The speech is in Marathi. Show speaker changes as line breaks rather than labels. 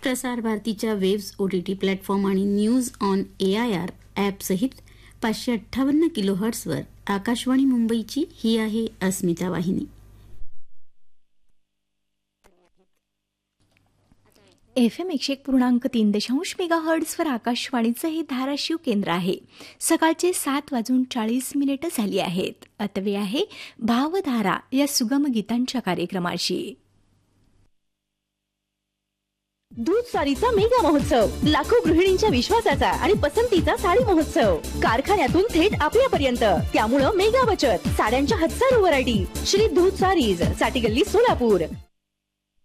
प्रसार भारतीच्या वेव्स OTT प्लॅटफॉर्म आणि न्यूज ऑन AIR ॲप सहित 558 किलोहर्ट्झवर आकाशवाणी मुंबईची ही आहे अस्मिता वाहिनी.
FM 101.3 मेगाहर्ट्झवर आकाशवाणीचं हे धाराशिव केंद्र आहे. सकाळचे 7:40 झाली आहेत. आता वेळ आहे भावधारा या सुगम गीतांच्या कार्यक्रमाची.
दूध सारीचा मेगा महोत्सव, लाखो गृहिणींच्या विश्वासाचा आणि पसंतीचा साडी महोत्सव, कारखान्यातून थेट आपल्यापर्यंत. त्यामुळं मेगा बचत, साड्यांच्या हजारो व्हरायटी. श्री दूध सारीज, साठी गल्ली, सोलापूर.